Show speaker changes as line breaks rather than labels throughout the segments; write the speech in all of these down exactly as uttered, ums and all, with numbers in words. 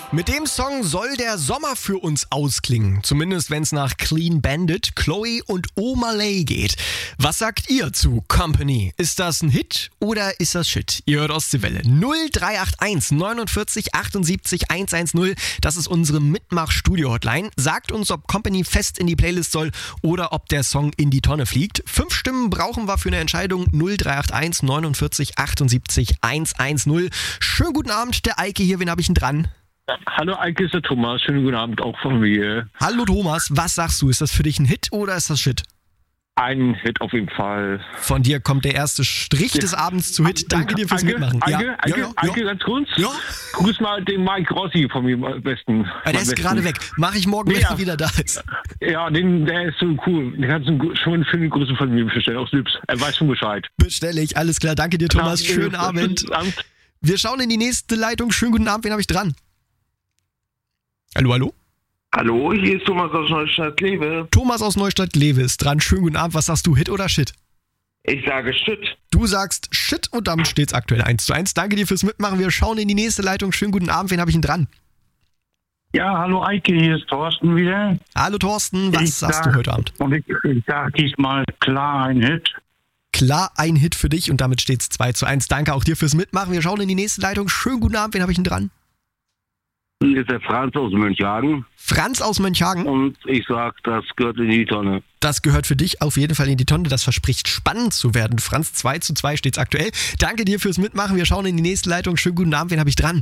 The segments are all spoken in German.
Mit dem Song soll der Sommer für uns ausklingen. Zumindest wenn es nach Clean Bandit, Chloe und Omalay geht. Was sagt ihr zu Company? Ist das ein Hit oder ist das Shit? Ihr hört Ostseewelle. null drei acht eins neunundvierzig achtundsiebzig hundertzehn. Das ist unsere Mitmach-Studio-Hotline. Sagt uns, ob Company fest in die Playlist soll oder ob der Song in die Tonne fliegt. Fünf Stimmen brauchen wir für eine Entscheidung. null drei acht eins neunundvierzig achtundsiebzig hundertzehn. Schönen guten Abend, der Eike hier. Wen habe ich denn dran?
Hallo Eike, ist der Thomas. Schönen guten Abend auch von mir.
Hallo Thomas, was sagst du? Ist das für dich ein Hit oder ist das Shit?
Ein Hit auf jeden Fall.
Von dir kommt der erste Strich des Abends zu Hit. Danke dir fürs
Eike,
Mitmachen.
Eike,
ja.
Eike,
Ja, ja,
Eike,
ja.
ganz kurz.
Ja.
Grüß mal den Mike Rossi von mir am besten.
Ja, der ist gerade weg. Mach ich morgen, wenn
Ja.
er wieder da ist.
Ja, den, der ist so cool. Den kannst du schon schöne Grüße von mir bestellen. Auch Süß. Er weiß schon Bescheid.
Bestelle ich. Alles klar. Danke dir, Thomas.
Ja,
Schönen
ja,
Abend.
guten Abend.
Wir schauen in die nächste Leitung. Schönen guten Abend. Wen habe ich dran? Hallo, hallo?
Hallo, hier ist Thomas aus Neustadt-Lewe.
Thomas aus Neustadt-Lewe ist dran. Schönen guten Abend. Was sagst du, Hit oder Shit?
Ich sage Shit.
Du sagst Shit und damit steht es aktuell eins zu eins. Danke dir fürs Mitmachen. Wir schauen in die nächste Leitung. Schönen guten Abend. Wen habe ich denn dran?
Ja, hallo Eike, hier ist Thorsten wieder.
Hallo Thorsten. Was
Ich
sagst
sag-
du heute Abend?
Und ich, ich sage diesmal klar ein Hit.
Klar, ein Hit für dich und damit steht es zwei zu eins. Danke auch dir fürs Mitmachen. Wir schauen in die nächste Leitung. Schönen guten Abend. Wen habe ich denn dran?
Hier ist der Franz aus Mönchhagen
Franz aus Mönchhagen.
und ich sag, das gehört in die Tonne.
Das gehört für dich auf jeden Fall in die Tonne. Das verspricht spannend zu werden. Franz, zwei zu zwei steht's aktuell. Danke dir fürs Mitmachen. Wir schauen in die nächste Leitung. Schönen guten Abend. Wen habe ich dran?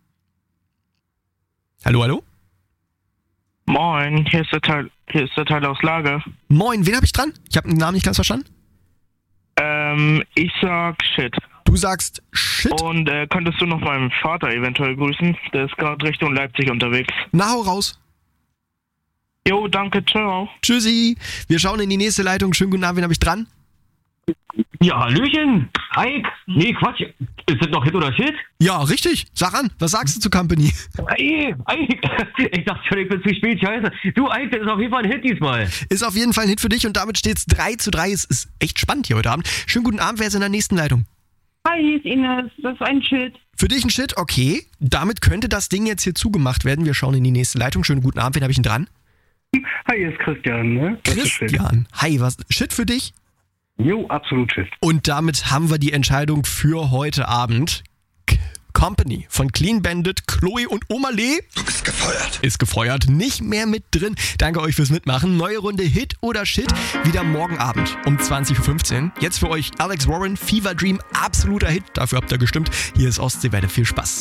Hallo, hallo?
Moin, hier ist der Teil, hier ist der Teil aus Lager.
Moin, wen habe ich dran? Ich habe den Namen nicht ganz verstanden.
Ähm, ich sag Shit.
Du sagst Shit.
Und äh, könntest du noch meinen Vater eventuell grüßen? Der ist gerade Richtung Leipzig unterwegs.
Na, hau raus.
Jo, danke, ciao.
Tschüssi. Wir schauen in die nächste Leitung. Schönen guten Abend. Wen habe ich dran?
Ja, Hallöchen. Ike. Nee, Quatsch. Ist das noch Hit oder Shit?
Ja, richtig. Sag an. Was sagst du zu Company?
Ey, Ike. Ich dachte schon, ich bin zu spät. Scheiße. Du, Ike, das ist auf jeden Fall ein Hit diesmal.
Ist auf jeden Fall ein Hit für dich und damit steht's drei zu drei. Es ist echt spannend hier heute Abend. Schönen guten Abend. Wer ist in der nächsten Leitung?
Hi, hier ist Ines. Das ist ein Shit.
Für dich ein Shit? Okay. Damit könnte das Ding jetzt hier zugemacht werden. Wir schauen in die nächste Leitung. Schönen guten Abend. Wen habe ich denn dran?
Hi, hier ist Christian, ne? Das ist Shit.
Christian. Hi, was? Shit für dich?
Jo, absolut Shit.
Und damit haben wir die Entscheidung für heute Abend. K- Company von Clean Bandit, Chloe und Omalay.
Du bist gefeuert.
Ist gefeuert, nicht mehr mit drin. Danke euch fürs Mitmachen. Neue Runde Hit oder Shit wieder morgen Abend um zwanzig Uhr fünfzehn. Jetzt für euch Alex Warren, Fever Dream, absoluter Hit. Dafür habt ihr gestimmt. Hier ist Ostseewelle. Viel Spaß.